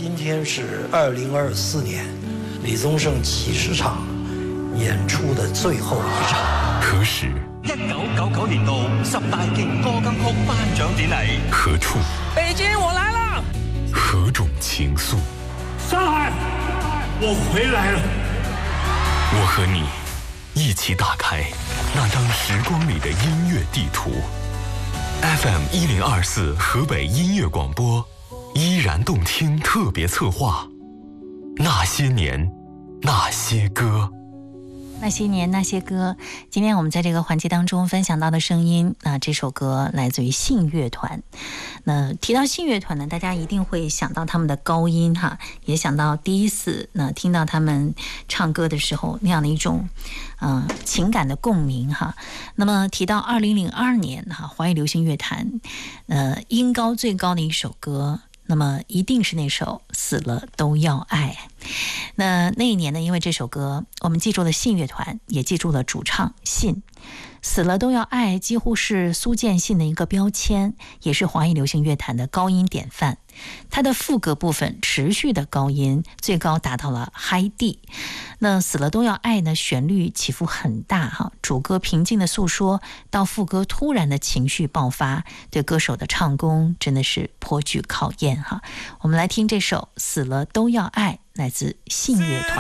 今天是2024年李宗盛70场演出的最后一场。 何时 1999年度10大勁歌金曲頒獎典禮， 何處？ 北京，我來了。 何種情愫？ 上海，我回來了。 我和你一起打開那張時光裡的音樂地圖。FM 1024河北音樂廣播，依然動聽特別策劃。那些年，那些歌。 那些年那些歌，今天我们在这个环节当中分享到的声音，那这首歌来自于信乐团。那提到信乐团呢，大家一定会想到他们的高音哈，也想到第一次听到他们唱歌的时候那样的一种情感的共鸣哈。那么提到2002年华语流行乐坛音高最高的一首歌，那么一定是那首死了都要爱。那一年呢，因为这首歌我们记住了信乐团，也记住了主唱信。死了都要爱几乎是苏建信的一个标签，也是华语流行乐坛的高音典范。它的副歌部分持续的高音，最高达到了嗨 D。那死了都要爱呢，旋律起伏很大哈，主歌平静的诉说到副歌突然的情绪爆发，对歌手的唱功真的是颇具考验哈。我们来听这首死了都要爱，来自信乐团。